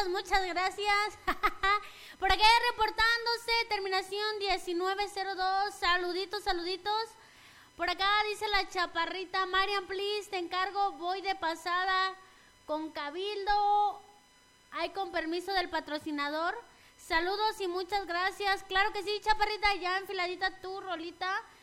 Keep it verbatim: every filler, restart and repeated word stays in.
muchas, muchas gracias. Por acá reportándose, terminación diecinueve cero dos. Saluditos, saluditos. Por acá dice la chaparrita, Marian, please, te encargo, voy de pasada con Cabildo. Hay con permiso del patrocinador. Saludos y muchas gracias. Claro que sí, chaparrita, ya enfiladita tu rolita.